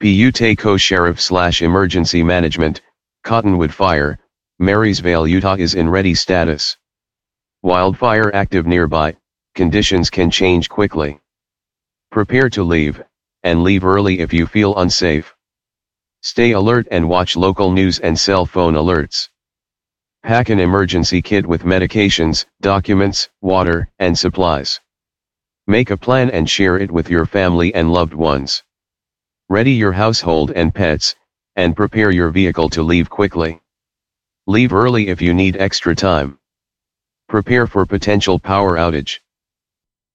Butte Co-Sheriff/Emergency Management, Cottonwood Fire, Marysvale, Utah is in ready status. Wildfire active nearby, conditions can change quickly. Prepare to leave, and leave early if you feel unsafe. Stay alert and watch local news and cell phone alerts. Pack an emergency kit with medications, documents, water, and supplies. Make a plan and share it with your family and loved ones. Ready your household and pets, and prepare your vehicle to leave quickly. Leave early if you need extra time. Prepare for potential power outage.